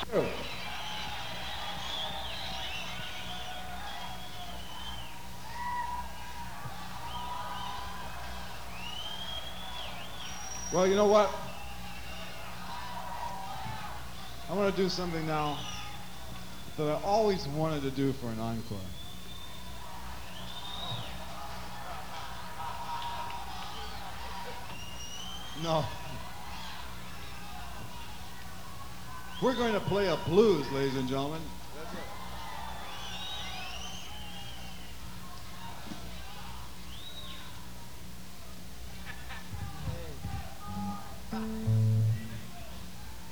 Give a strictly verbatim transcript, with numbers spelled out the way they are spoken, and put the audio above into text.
you. Well, you know what? I'm going to do something now that I always wanted to do for an encore. No. We're going to play a blues, ladies and gentlemen.